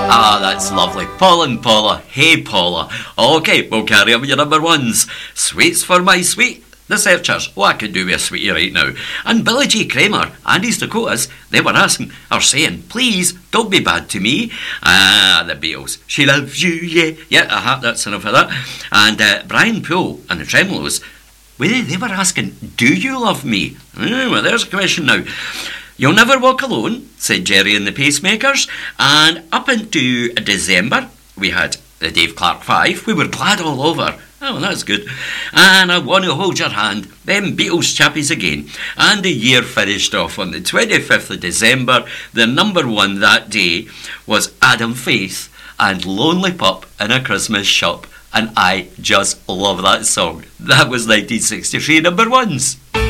Ah, that's lovely. Paul and Paula. Hey, Paula. Okay, we'll carry on with your number ones. Sweets for my sweet. The Searchers. Oh, I could do with a sweetie right now. And Billy J. Kramer and his Dakotas, they were asking, or saying, please, don't be bad to me. Ah, the Beatles. She loves you, yeah. Yeah, that's enough of that. And Brian Poole and the Tremolos, they were asking, do you love me? Well, there's a question now. You'll Never Walk Alone, said Jerry and the Pacemakers. And up into December, we had the Dave Clark 5. We were glad all over. Oh, well, that's good. And I Want to Hold Your Hand, them Beatles chappies again. And the year finished off on the 25th of December. The number one that day was Adam Faith and Lonely Pup in a Christmas Shop. And I just love that song. That was 1963 number ones.